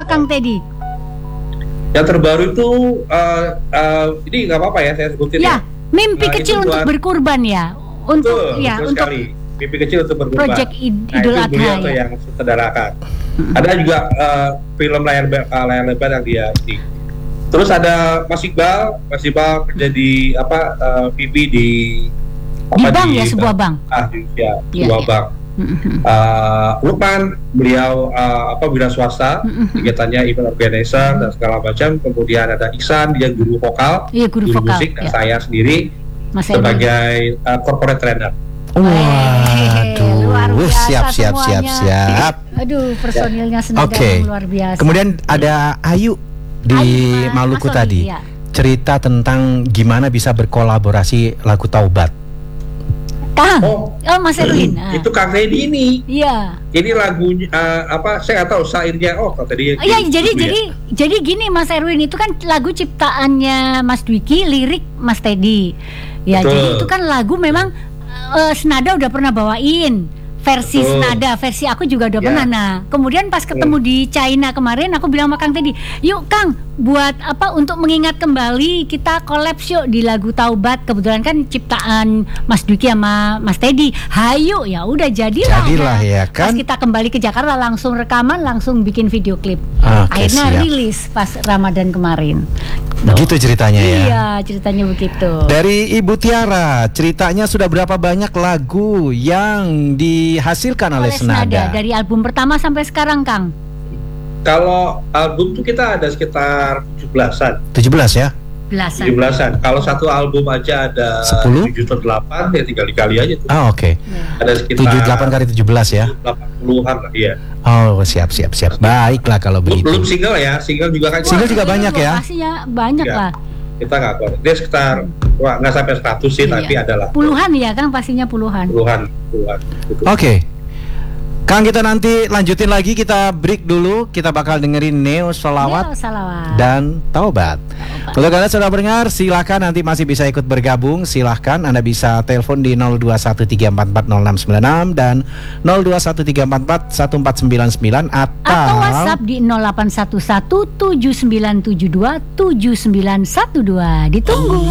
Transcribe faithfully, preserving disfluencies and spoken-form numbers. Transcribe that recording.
Kang Teddy? Yang terbaru itu uh, uh, ini nggak apa-apa ya saya sebutin ya. ya. Mimpi Nah, kecil itu untuk buat- berkurban ya. Untuk Betul, ya betul untuk sekali. Mimpi kecil untuk berkurban. Project Id- Nah, Idul itu Adha beliau tuh ya. yang sutradarakan. Ada juga uh, film layar be- uh, layar lebar yang dia ini. Terus ada Mas Iqbal, Mas Iqbal kerja di apa uh, V P di Di bank ya, sebuah bank. Ah, di, ya, Iya, sebuah iya. bank. Mm-mm. Uh, Lukman, beliau uh, apa wira swasta, Mm-mm. kegiatannya event organizer dan segala macam. Kemudian ada Ihsan, dia guru vokal, Iya, guru vokal, musik, dan ya. saya sendiri Mas Erwin. sebagai uh, corporate trainer. Hehehe, luar Waduh, biasa siap siap siap semuanya. siap. Aduh, personilnya senada Oke. luar biasa. Kemudian ada Ayu di Ayu, Mas Maluku Sony, tadi. ya. Cerita tentang gimana bisa berkolaborasi lagu Taubat. Kang, Oh, oh Mas Erwin. Ah. itu Kang Teddy ini. Iya. Ini lagunya uh, apa? Saya nggak tahu syairnya. Oh, Kang Teddy. Oh, iya, itu jadi ya. jadi jadi gini Mas Erwin, itu kan lagu ciptaannya Mas Dwiki, lirik Mas Teddy. Ya, Betul. jadi itu kan lagu memang eh, Senada udah pernah bawain versi Betul. Senada, versi aku juga udah Ya. pernah. Nah, kemudian pas ketemu di China kemarin, aku bilang sama Kang Teddy, yuk Kang, buat apa untuk mengingat kembali kita collab yuk di lagu Taubat. Kebetulan kan ciptaan Mas Dwiki sama Mas Teddy. Hayu, ya udah jadilah. Jadilah, ya Pas kan? kita kembali ke Jakarta langsung rekaman, langsung bikin video klip. Oke, Akhirnya siap. rilis pas Ramadan kemarin. Begitu ceritanya ya. Iya, ceritanya begitu. Dari Ibu Tiara, ceritanya sudah berapa banyak lagu yang dihasilkan oleh, Oleh Senada Senada? dari album pertama sampai sekarang, Kang. Kalau album tuh kita ada sekitar tujuh belasan. tujuh belas ya? Belasan. tujuh belasan. Kalau satu album aja ada Sepuluh? tujuh atau delapan, ya tinggal dikali aja tuh. Ah, oke. Ada sekitar tujuh delapan kali tujuh belas ya. delapan puluhan lah, iya. Oh, siap siap siap. Baiklah kalau Belum, belum begitu. single ya, single juga kan. Single juga banyak ya? Lokasinya banyak Iya. lah. Kita nggak tahu. Dia sekitar, wah nggak sampai seratus sih, Iya. tapi adalah Puluhan ya, Kang, pastinya puluhan. puluhan, puluhan. Gitu. Oke. Kang, kita nanti lanjutin lagi, kita break dulu. Kita bakal dengerin Neo Ya, Sholawat salawat. dan Taubat. Untuk kalian sudah mendengar, silahkan nanti masih bisa ikut bergabung. Silahkan Anda bisa telepon di nol dua satu tiga empat empat nol enam sembilan enam dan nol dua satu tiga empat empat satu empat sembilan sembilan atau, Atau WhatsApp di nol delapan satu satu tujuh sembilan tujuh dua tujuh sembilan satu dua. Ditunggu.